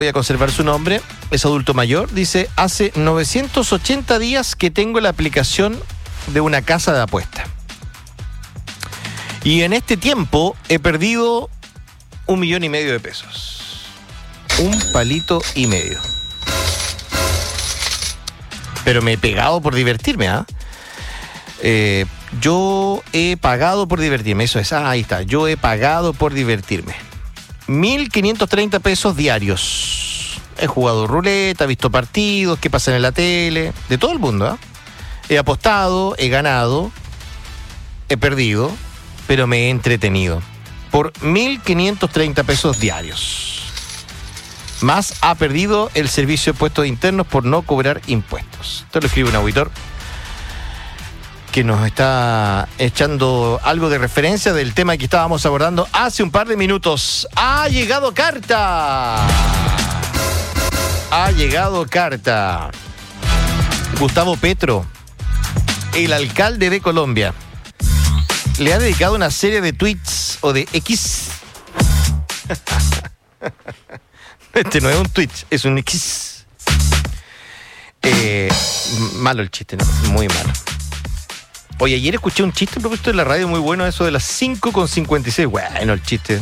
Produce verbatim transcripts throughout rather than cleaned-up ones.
voy a conservar su nombre, es adulto mayor, dice, hace novecientos ochenta días que tengo la aplicación de una casa de apuesta. Y en este tiempo he perdido un millón y medio de pesos. Un palito y medio. Pero me he pegado por divertirme, ¿ah? ¿eh? Eh, yo he pagado por divertirme, eso es, ah, ahí está, yo he pagado por divertirme. mil quinientos treinta pesos diarios. He jugado ruleta, he visto partidos, qué pasa en la tele, de todo el mundo, ¿eh? He apostado, he ganado, he perdido, pero me he entretenido. Por mil quinientos treinta pesos diarios. Más ha perdido el Servicio de Impuestos Internos por no cobrar impuestos. Esto lo escribe un auditor que nos está echando algo de referencia del tema que estábamos abordando hace un par de minutos. ¡Ha llegado carta! Ha llegado carta. Gustavo Petro, el alcalde de Colombia, le ha dedicado una serie de tweets o de X. Este no es un tweet, es un X. Eh, malo el chiste, ¿no? Muy malo. Oye, ayer escuché un chiste propuesto en la radio muy bueno, eso de las cinco con cincuenta y seis. Bueno, el chiste.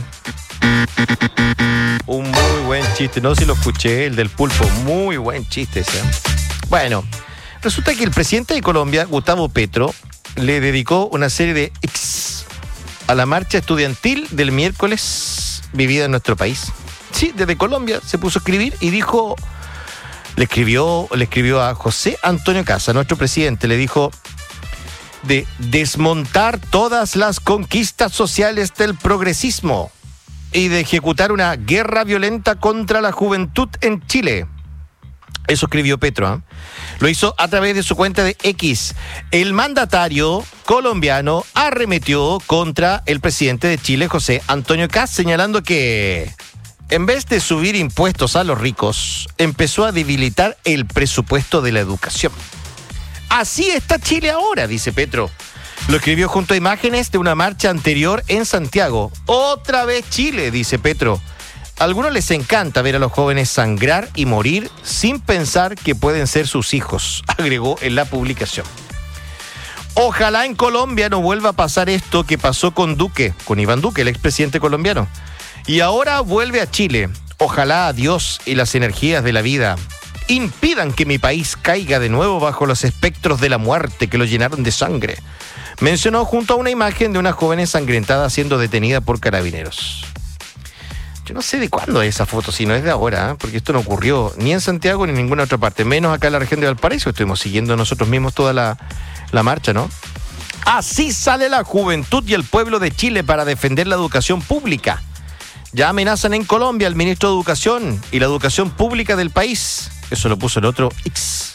Un muy buen chiste. No sé si lo escuché, el del pulpo. Muy buen chiste ese. Bueno, resulta que el presidente de Colombia, Gustavo Petro, le dedicó una serie de X a la marcha estudiantil del miércoles vivida en nuestro país. Sí, desde Colombia se puso a escribir y dijo, le escribió, le escribió a José Antonio Caz, nuestro presidente, le dijo de desmontar todas las conquistas sociales del progresismo y de ejecutar una guerra violenta contra la juventud en Chile. Eso escribió Petro, ¿eh? Lo hizo a través de su cuenta de X. El mandatario colombiano arremetió contra el presidente de Chile, José Antonio Caz, señalando que en vez de subir impuestos a los ricos, empezó a debilitar el presupuesto de la educación. Así está Chile ahora, dice Petro. Lo escribió junto a imágenes de una marcha anterior en Santiago. Otra vez Chile, dice Petro. A algunos les encanta ver a los jóvenes sangrar y morir sin pensar que pueden ser sus hijos, agregó en la publicación. Ojalá en Colombia no vuelva a pasar esto que pasó con Duque, con Iván Duque, el expresidente colombiano. Y ahora vuelve a Chile. Ojalá Dios y las energías de la vida impidan que mi país caiga de nuevo bajo los espectros de la muerte que lo llenaron de sangre. Mencionó junto a una imagen de una joven ensangrentada siendo detenida por carabineros. Yo no sé de cuándo es esa foto, si no es de ahora, ¿eh? Porque esto no ocurrió ni en Santiago ni en ninguna otra parte, menos acá en la región de Valparaíso. Estuvimos siguiendo nosotros mismos toda la, la marcha, ¿no? Así sale la juventud y el pueblo de Chile para defender la educación pública. Ya amenazan en Colombia al ministro de Educación y la educación pública del país. Eso lo puso el otro X.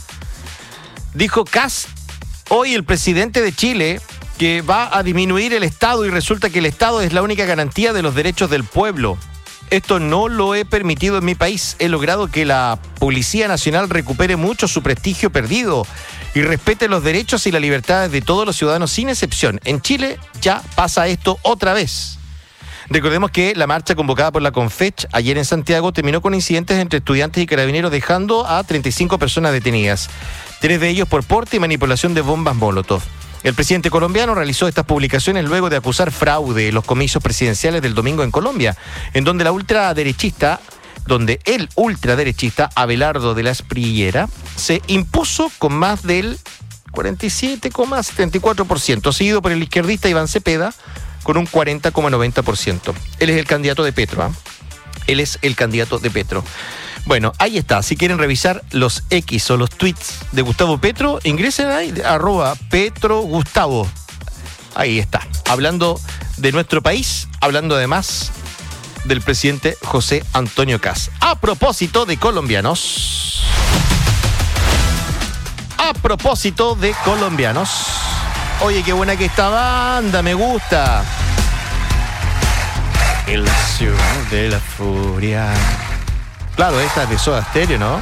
Dijo Caz, hoy el presidente de Chile, que va a disminuir el Estado y resulta que el Estado es la única garantía de los derechos del pueblo. Esto no lo he permitido en mi país. He logrado que la Policía Nacional recupere mucho su prestigio perdido y respete los derechos y las libertades de todos los ciudadanos sin excepción. En Chile ya pasa esto otra vez. Recordemos que la marcha convocada por la Confech ayer en Santiago terminó con incidentes entre estudiantes y carabineros, dejando a treinta y cinco personas detenidas, tres de ellos por porte y manipulación de bombas Molotov. El presidente colombiano realizó estas publicaciones luego de acusar fraude en los comicios presidenciales del domingo en Colombia, en donde la ultraderechista, donde el ultraderechista Abelardo de la Espriellera se impuso con más del cuarenta y siete coma setenta y cuatro por ciento, seguido por el izquierdista Iván Cepeda con un cuarenta coma noventa por ciento. Él es el candidato de Petro, ¿eh? Él es el candidato de Petro. Bueno, ahí está. Si quieren revisar los X o los tweets de Gustavo Petro, ingresen ahí, arroba Petro Gustavo. Ahí está. Hablando de nuestro país, hablando además del presidente José Antonio Caz. A propósito de colombianos. A propósito de colombianos. Oye, qué buena que esta banda, me gusta. En la ciudad de la furia. Claro, esta es de Soda Stereo, ¿no?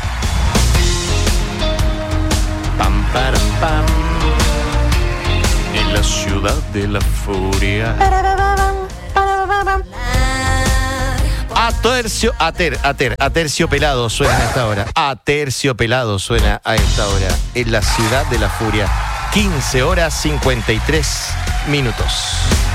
Pam, param, pam. En la ciudad de la furia. Atercio, ater, ater, aterciopelado suena a esta hora. Aterciopelado suena a esta hora. En la ciudad de la furia. quince horas cincuenta y tres minutos.